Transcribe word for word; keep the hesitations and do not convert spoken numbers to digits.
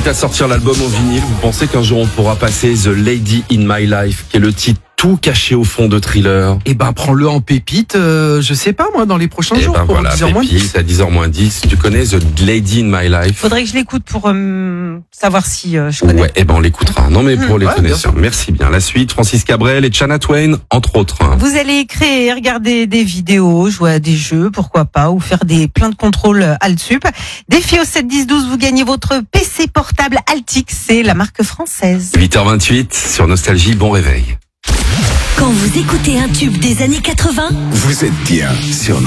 à sortir l'album au vinyle. Vous pensez qu'un jour on pourra passer The Lady in My Life, qui est le titre tout caché au fond de Thriller? Eh ben, prends-le en pépite, euh, je sais pas moi, dans les prochains Et jours. ben pour voilà, dix heures moins dix. pépite à dix heures moins dix. Tu connais The Lady in My Life? Faudrait que je l'écoute pour euh, savoir si euh, je connais. Ouais, eh ben on l'écoutera. Non mais pour les ouais, connaisseurs. Merci bien. La suite, Francis Cabrel et Shania Twain, entre autres. Vous allez créer, regarder des vidéos, jouer à des jeux, pourquoi pas, ou faire des plein de contrôles Altsup. Défi au sept dix douze, vous gagnez votre P C portable Altix, c'est la marque française. huit heures vingt-huit sur Nostalgie, bon réveil. Quand vous écoutez un tube des années quatre-vingts, Vous êtes bien sur